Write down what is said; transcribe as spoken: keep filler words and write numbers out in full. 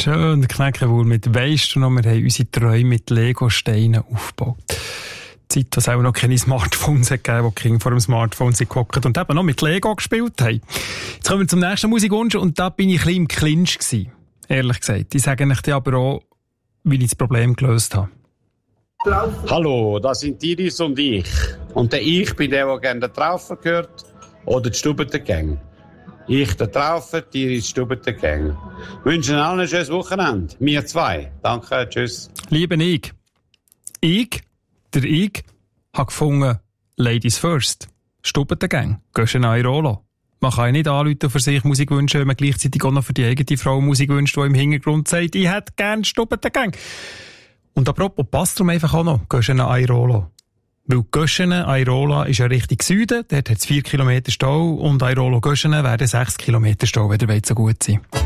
schön, der Knäckewohl mit «Weisst du noch, wir haben unsere Träume mit Lego-Steinen aufgebaut». Zeit, wo es auch noch keine Smartphones hat gegeben, wo die Kinder vor dem Smartphone sind gehockt und eben noch mit Lego gespielt haben. Jetzt kommen wir zum nächsten Musikwunsch und da bin ich ein bisschen im Clinch gewesen, ehrlich gesagt. Ich sage euch aber auch, wie ich das Problem gelöst habe. Hallo, das sind Iris und ich. Und der ich bin der, der gerne den Traufer gehört oder die Stubbentengang. Ich der Traufer, Iris die Stubbentengang. Wünschen allen ein schönes Wochenende. Wir zwei. Danke, tschüss. Liebe ich, ich, der ich, habe gefunden, Ladies first. Stubbentengang. Gehst du in Rolo. Man kann ja nicht anrufen für sich Musik wünschen, wenn man gleichzeitig auch noch für die eigene Frau Musik wünscht, die im Hintergrund sagt, ich hätte gerne Stubbentengang. Und apropos, passt darum einfach auch noch, Göschene Airolo. Weil Göschene Airola ist ja Richtung Süden, dort hat es vier Kilometer Stau und Airolo Göschene werden sechs Kilometer Stau, wenn ihr wollt, so gut sein.